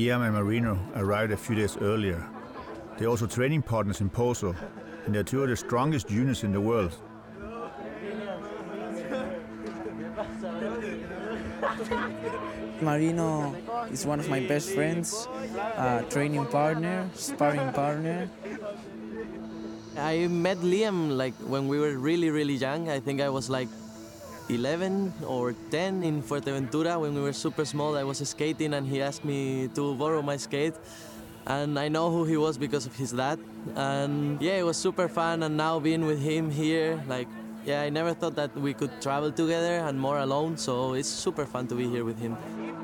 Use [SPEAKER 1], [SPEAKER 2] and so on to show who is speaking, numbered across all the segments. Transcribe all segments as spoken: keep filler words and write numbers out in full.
[SPEAKER 1] Liam and Marino arrived a few days earlier. They're also training partners in Pozo, and they're two of the strongest juniors in the world.
[SPEAKER 2] Marino is one of my best friends, uh, training partner, sparring partner.
[SPEAKER 3] I met Liam like when we were really, really young. I think I was like eleven or ten in Fuerteventura when we were super small. I was skating and he asked me to borrow my skate. And I know who he was because of his dad. And yeah, it was super fun. And now being with him here, like, yeah, I never thought that we could travel together and more alone. So it's super fun to be here with him.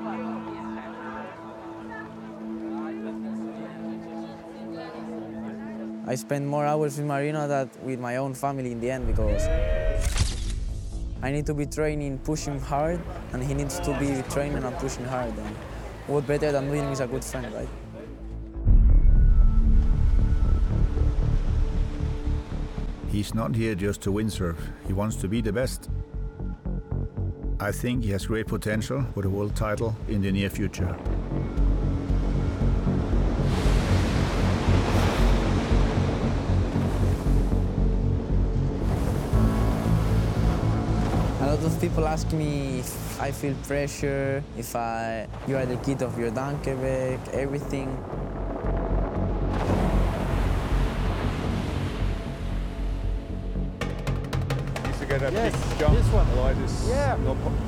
[SPEAKER 2] I spend more hours with Marino than with my own family in the end because I need to be training, pushing hard, and he needs to be training and pushing hard. And what better than doing is a good friend, right?
[SPEAKER 1] He's not here just to windsurf. He wants to be the best. I think he has great potential for the world title in the near future.
[SPEAKER 2] A lot of people ask me if I feel pressure, if I, you are the kid of your Dankerweg, everything.
[SPEAKER 4] Needs to get a
[SPEAKER 5] Yes,
[SPEAKER 4] big jump,
[SPEAKER 5] this one.
[SPEAKER 4] otherwise it's
[SPEAKER 5] Yeah.
[SPEAKER 4] no po-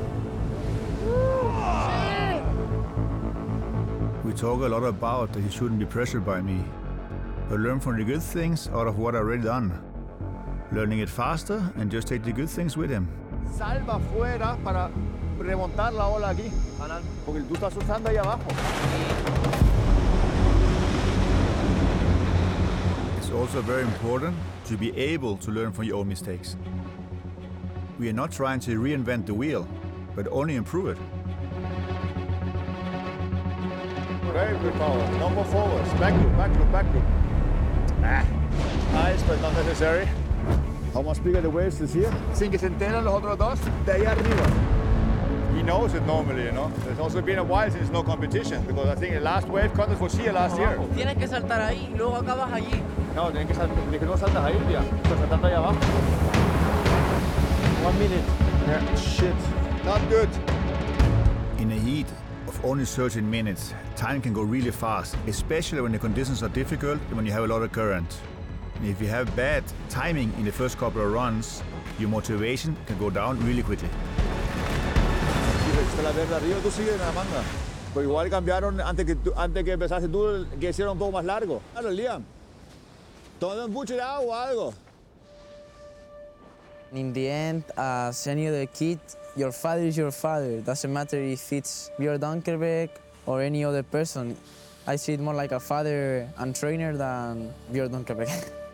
[SPEAKER 1] We talk a lot about that he shouldn't be pressured by me, but learn from the good things out of what I've already done. Learning it faster and just take the good things with him.
[SPEAKER 4] Salva afuera para remontar la ola aquí. Porque tú estás usando ahí abajo.
[SPEAKER 1] It's also very important to be able to learn from your own mistakes. We are not trying to reinvent the wheel, but only improve it.
[SPEAKER 4] Very good power. No more forwards. Back loop, back loop, back loop. Ah. Nice, but not necessary. How much bigger the waves is here? Sin que se enteren los otros dos de ahí arriba. He knows it normally, you know. There's also been a while since no competition because I think the last wave contest was here last year.
[SPEAKER 5] Tienes que saltar ahí y luego acabas allí.
[SPEAKER 4] No, tienes que saltar. Que no saltas ahí, tía. Estás saltando ahí abajo.
[SPEAKER 5] One minute.
[SPEAKER 4] Yeah, shit. Not good.
[SPEAKER 1] In a heat of only thirteen minutes, time can go really fast, especially when the conditions are difficult and when you have a lot of current. And if you have bad timing in the first couple of runs, your motivation can go down really quickly.
[SPEAKER 4] Está la verde arriba, tú sigues en la manga. Pero igual cambiaron antes que, tú, antes que empezaste tú, que hicieron un poco más largo. Claro, Liam. Toma mucho de agua o algo.
[SPEAKER 2] In the end, as any other kid, your father is your father. Doesn't matter if it's Björn Dankerweg or any other person. I see it more like a father and trainer than Björn Dankerweg.